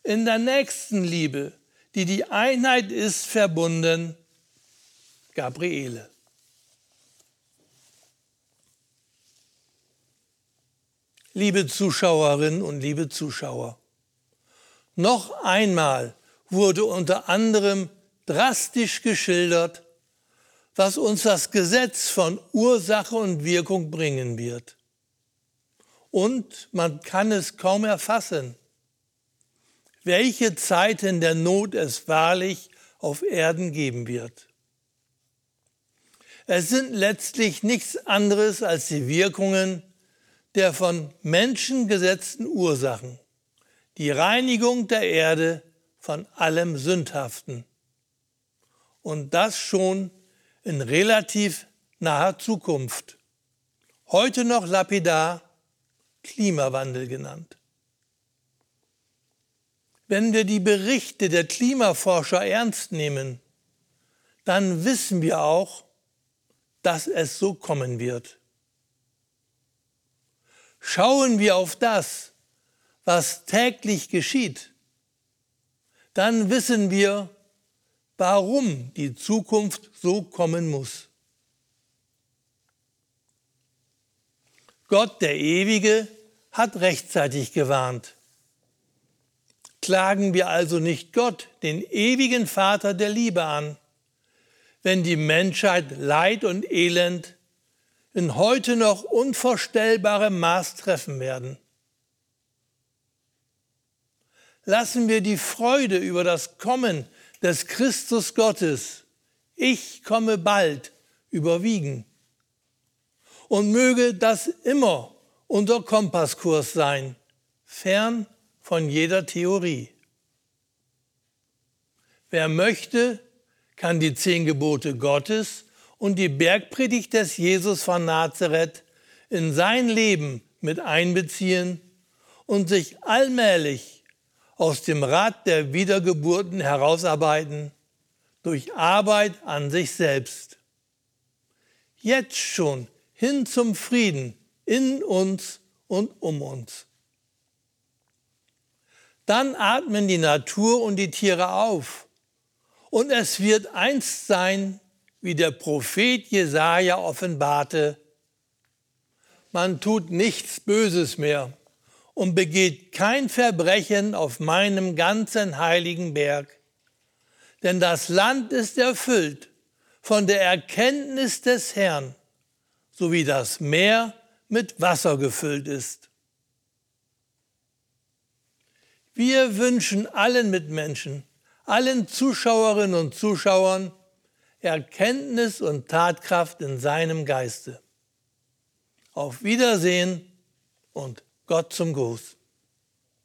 in der Nächstenliebe, die die Einheit ist, verbunden. Gabriele. Liebe Zuschauerinnen und liebe Zuschauer, noch einmal wurde unter anderem drastisch geschildert, was uns das Gesetz von Ursache und Wirkung bringen wird. Und man kann es kaum erfassen, welche Zeiten der Not es wahrlich auf Erden geben wird. Es sind letztlich nichts anderes als die Wirkungen der von Menschen gesetzten Ursachen, die Reinigung der Erde von allem Sündhaften. Und das schon in relativ naher Zukunft. Heute noch lapidar Klimawandel genannt. Wenn wir die Berichte der Klimaforscher ernst nehmen, dann wissen wir auch, dass es so kommen wird. Schauen wir auf das, was täglich geschieht, dann wissen wir, warum die Zukunft so kommen muss. Gott, der Ewige, hat rechtzeitig gewarnt. Klagen wir also nicht Gott, den ewigen Vater der Liebe, an, wenn die Menschheit Leid und Elend in heute noch unvorstellbarem Maß treffen werden. Lassen wir die Freude über das Kommen des Christus Gottes, ich komme bald, überwiegen. Und möge das immer unser Kompasskurs sein, fern von jeder Theorie. Wer möchte, kann die 10 Gebote Gottes und die Bergpredigt des Jesus von Nazareth in sein Leben mit einbeziehen und sich allmählich aus dem Rad der Wiedergeburten herausarbeiten durch Arbeit an sich selbst. Jetzt schon hin zum Frieden in uns und um uns. Dann atmen die Natur und die Tiere auf und es wird einst sein, wie der Prophet Jesaja offenbarte: Man tut nichts Böses mehr und begeht kein Verbrechen auf meinem ganzen heiligen Berg. Denn das Land ist erfüllt von der Erkenntnis des Herrn, so wie das Meer mit Wasser gefüllt ist. Wir wünschen allen Mitmenschen, allen Zuschauerinnen und Zuschauern Erkenntnis und Tatkraft in seinem Geiste. Auf Wiedersehen und Gott zum Gruß.